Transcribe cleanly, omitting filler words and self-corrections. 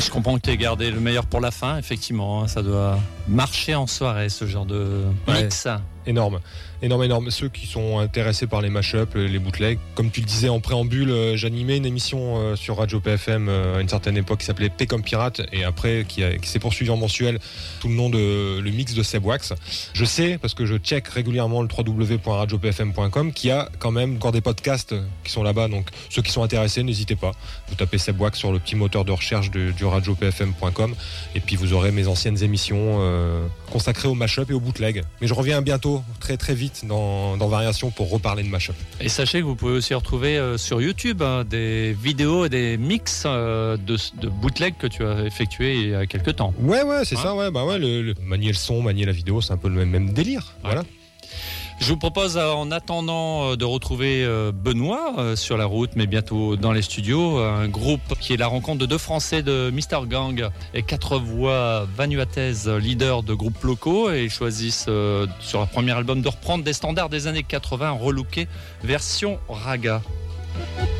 Je comprends que tu aies gardé le meilleur pour la fin, effectivement. Ça doit marcher en soirée, ce genre de mix. Énorme. Ceux qui sont intéressés par les mash-ups, les bootlegs, comme tu le disais en préambule, j'animais une émission sur Radio PFM à une certaine époque qui s'appelait P comme Pirate, et après qui s'est poursuivie en mensuel sous le nom de le mix de Seb Wax. Je sais, parce que je check régulièrement le www.radiopfm.com, qu'il y a quand même encore des podcasts qui sont là-bas, donc ceux qui sont intéressés, n'hésitez pas. Vous tapez Seb Wax sur le petit moteur de recherche du radiopfm.com, et puis vous aurez mes anciennes émissions consacrées au mash-up et au bootleg. Mais je reviens bientôt, très très vite, dans Variation pour reparler de mash-up. Et sachez que vous pouvez aussi retrouver sur YouTube des vidéos et des mix de bootleg que tu as effectué il y a quelques temps. Ouais, c'est ça, le manier le son, manier la vidéo, c'est un peu le même délire. Ouais. Voilà. Je vous propose en attendant de retrouver Benoît sur la route, mais bientôt dans les studios, un groupe qui est la rencontre de deux Français de Mr Gang et 4 voix vanuataises, leaders de groupes locaux, et ils choisissent sur leur premier album de reprendre des standards des années 80 relookés version raga.